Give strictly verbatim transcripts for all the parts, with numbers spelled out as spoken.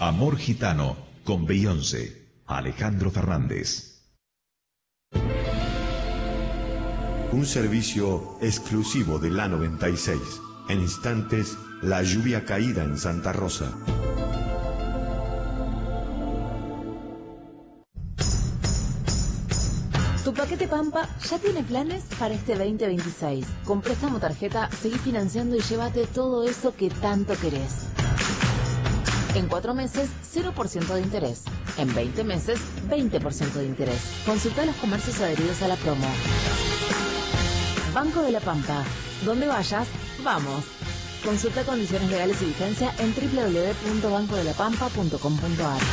Amor Gitano con Beyoncé, Alejandro Fernández. Un servicio exclusivo de la noventa y seis. En instantes, la lluvia caída en Santa Rosa. Tu paquete Pampa ya tiene planes para este veinte veintiséis. Con préstamo tarjeta, seguí financiando y llévate todo eso que tanto querés. En cuatro meses, cero por ciento de interés. En veinte meses, veinte por ciento de interés. Consulta los comercios adheridos a la promo. Banco de la Pampa. Donde vayas, vamos. Consulta condiciones legales y vigencia en doble u doble u doble u punto banco de la pampa punto com punto a r.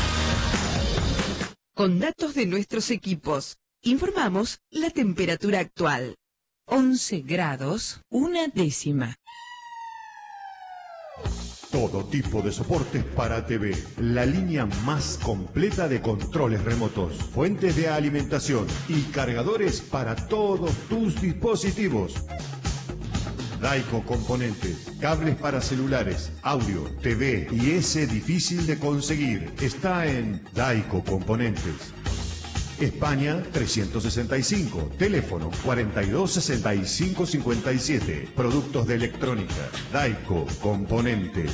Con datos de nuestros equipos, informamos la temperatura actual. once grados, una décima. Todo tipo de soportes para T V. La línea más completa de controles remotos, fuentes de alimentación y cargadores para todos tus dispositivos. Daico Componentes, cables para celulares, audio, T V y ese difícil de conseguir. Está en Daico Componentes. España trescientos sesenta y cinco, teléfono cuarenta y dos sesenta y cinco cincuenta y siete. Productos de electrónica, Daico Componentes.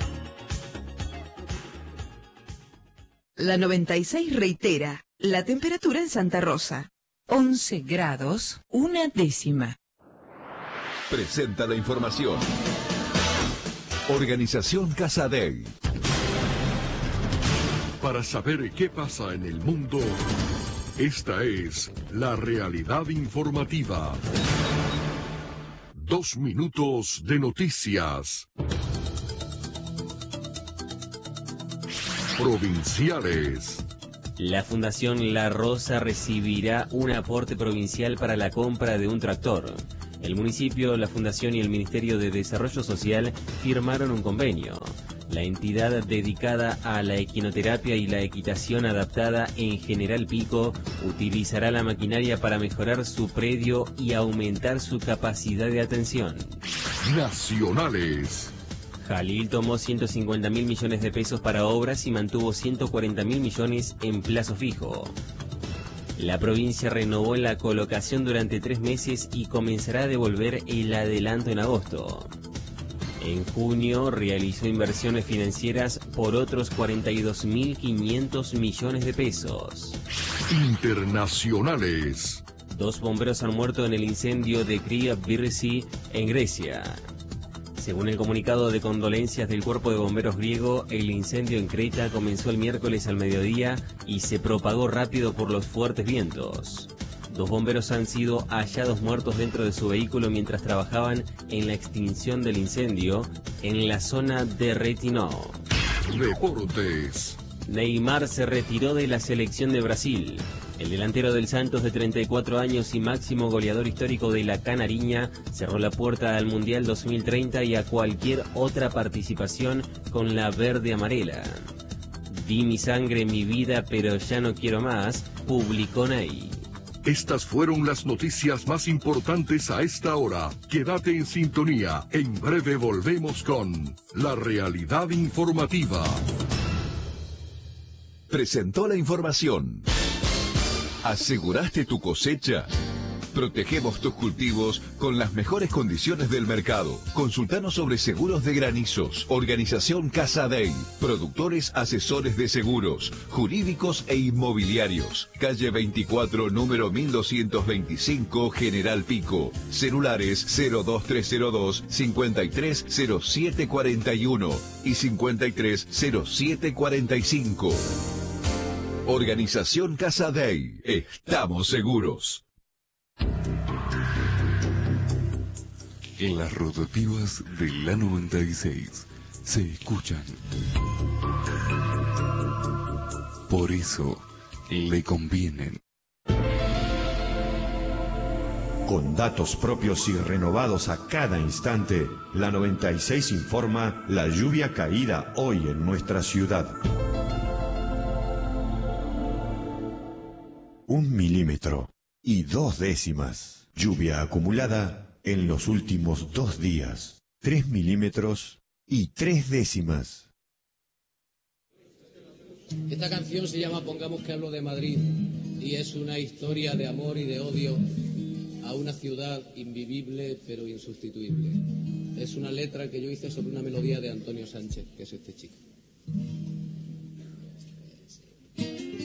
La noventa y seis reitera la temperatura en Santa Rosa. once grados, una décima. Presenta la información. Organización Casadei. Para saber qué pasa en el mundo, esta es la realidad informativa. Dos minutos de noticias. Provinciales. La Fundación La Rosa recibirá un aporte provincial para la compra de un tractor. El municipio, la Fundación y el Ministerio de Desarrollo Social firmaron un convenio. La entidad dedicada a la equinoterapia y la equitación adaptada en General Pico utilizará la maquinaria para mejorar su predio y aumentar su capacidad de atención. Nacionales. Jalil tomó ciento cincuenta mil millones de pesos para obras y mantuvo ciento cuarenta mil millones en plazo fijo. La provincia renovó la colocación durante tres meses y comenzará a devolver el adelanto en agosto. En junio realizó inversiones financieras por otros cuarenta y dos mil quinientos millones de pesos. Internacionales. Dos bomberos han muerto en el incendio de Kria Birsi en Grecia. Según el comunicado de condolencias del Cuerpo de Bomberos griego, el incendio en Creta comenzó el miércoles al mediodía y se propagó rápido por los fuertes vientos. Dos bomberos han sido hallados muertos dentro de su vehículo mientras trabajaban en la extinción del incendio en la zona de Retinó. Deportes. Neymar se retiró de la selección de Brasil. El delantero del Santos de treinta y cuatro años y máximo goleador histórico de la Canariña cerró la puerta al Mundial dos mil treinta y a cualquier otra participación con la verde amarela. Di mi sangre, mi vida, pero ya no quiero más, publicó Ney. Estas fueron las noticias más importantes a esta hora. Quédate en sintonía. En breve volvemos con la realidad informativa. Presentó la información. ¿Aseguraste tu cosecha? Protegemos tus cultivos con las mejores condiciones del mercado. Consultanos sobre seguros de granizos. Organización Casadei. Productores asesores de seguros, jurídicos e inmobiliarios. Calle veinticuatro, número mil doscientos veinticinco, General Pico. Celulares cero dos tres cero dos, cincuenta y tres cero siete cuarenta y uno y cincuenta y tres cero siete cuarenta y cinco. Organización Casadei. Estamos seguros. En las rotativas de la noventa y seis se escuchan. Por eso le convienen. Con datos propios y renovados a cada instante, la noventa y seis informa la lluvia caída hoy en nuestra ciudad. Un milímetro y dos décimas. Lluvia acumulada en los últimos dos días. Tres milímetros y tres décimas. Esta canción se llama Pongamos que hablo de Madrid y es una historia de amor y de odio a una ciudad invivible pero insustituible. Es una letra que yo hice sobre una melodía de Antonio Sánchez, que es este chico.